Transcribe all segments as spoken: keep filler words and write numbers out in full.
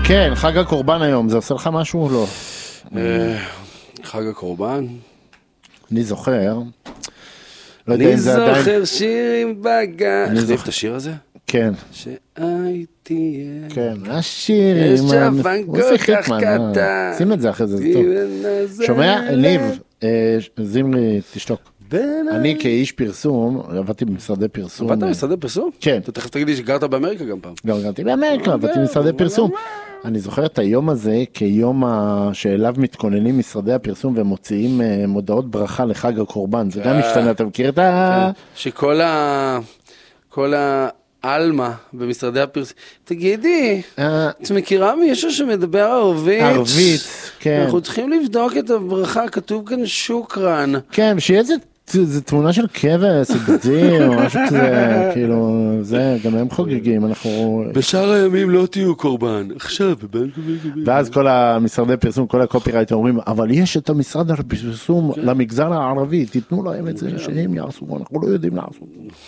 כן, חג הקורבן היום, זה עושה לך משהו או לא? חג הקורבן? אני זוכר. אני זוכר שירים בגן. איך זה את השיר הזה? כן. שהייתי... כן, השירים... יש אבן כל כך קטן. שים את זה אחרי זה, זה טוב. שומע? ניב, זימרי, תשתוק. אני כאיש פרסום, עבדתי במשרדי פרסום. עבדת במשרדי פרסום? כן. אתה תכף תגיד לי שגרת באמריקה גם פעם. גם גרתי באמריקה, עבדתי במשרדי פרסום. אני זוכר את היום הזה כיום שאליו מתכוננים משרדי הפרסום ומוציאים מודעות ברכה לחג הקורבן. זה גם משתנה, אתה מכיר את ה... שכל ה... כל האלמה במשרדי הפרסום. תגידי, את מכירה מישהו שמדבר ערבית? ערבית, כן. אנחנו צריכים לבדוק את הברכה, כתוב כאן שוקרן. כן, שיהיה איזה... זה תמונה של כבש, סגדי, או משהו כזה, כאילו, זה, גם הם חוגגים, אנחנו... בשאר הימים לא תהיו קורבן, עכשיו, ואז כל המשרדי פרסום, כל הקופירייט אומרים, אבל יש את המשרד הפרסום למגזר הערבי, תיתנו להם את זה, שהם יעשו, אנחנו לא יודעים לעשות.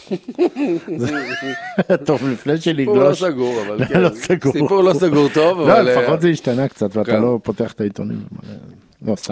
טוב, לפני שנגלוש... סיפור לא סגור, אבל כן. סיפור לא סגור טוב, אבל... לא, לפחות זה השתנה קצת, ואתה לא פותח את העיתונים. לא, סתם.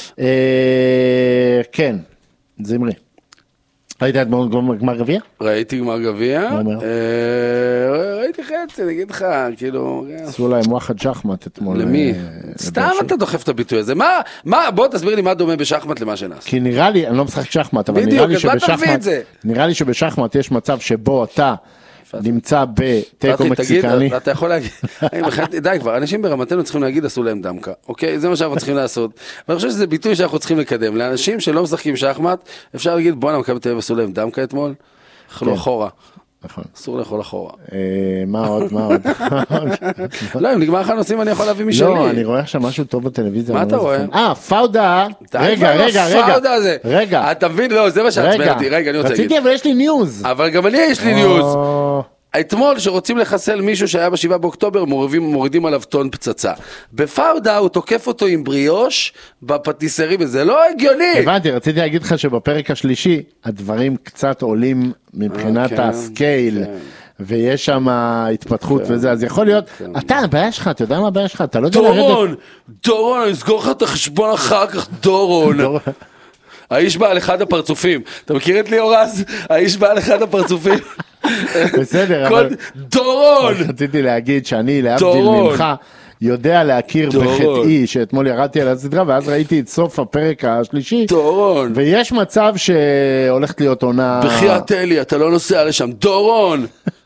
כן. זמרי, ראית את גמר גביע? ראיתי גמר גביע, ראיתי חצי, נגיד לך, כאילו... עשו להם וואחד שחמט אתמול. למי? סתם אתה דוחף את הביטוי הזה, מה, בוא תסביר לי מה דומה בשחמט למה שנעשה. כי נראה לי, אני לא משחק שחמט, אבל נראה לי שבשחמט יש מצב שבו אתה... נמצא בטקו מקסיקני. אתה יכול להגיד, די כבר, אנשים ברמתנו צריכים להגיד, עשו להם דמקה, אוקיי? זה מה שאנחנו צריכים לעשות. ואני חושב שזה ביטוי שאנחנו צריכים לקדם. לאנשים שלא משחקים שחמט, אפשר להגיד, בוא נמכבי תל אביב, עשו להם דמקה אתמול, אכלו אחורה. אסור לאכול אחורה. מה עוד, מה עוד? לא, אם נגמר לך נושאים, אני יכול להביא משלי. לא, אני רואה עכשיו משהו טוב בטלוויזיה. מה אתה רואה? אה, פאודה. רגע, רגע, רגע. רגע. אתה מבין? לא, זה מה שעצמא אותי. רגע, אני רוצה להגיד. רציתי, אבל יש לי ניוז. אבל גם אני יש לי ניוז. אתמול שרוצים לחסל מישהו שהיה בשבעה באוקטובר, מורידים, מורידים עליו טון פצצה. בפאודה הוא תוקף אותו עם בריאוש, בפטיסרים, זה לא הגיוני. הבנתי, רציתי להגיד לך שבפרק השלישי, הדברים קצת עולים מבחינת הסקייל, ויש שם התפתחות וזה, אז יכול להיות, אתה, הבעיה שלך, אתה יודע מה הבעיה שלך? אתה לא יודע לרדת... דורון, דורון, אני אסגור לך את החשבון אחר כך, דורון. האיש בא על אחד הפרצופים. אתה מכיר את ליאור רז? האיש בא על אחד הפרצופים. בסדר, אבל... דורון! רציתי להגיד שאני, להבדיל ממך, יודע להכיר בחטאי, שאתמול ירדתי על הסדרה, ואז ראיתי את סוף הפרק השלישי. דורון! ויש מצב שהולכת להיות עונה... בחייאת אלי, אתה לא נוסע לשם. דורון!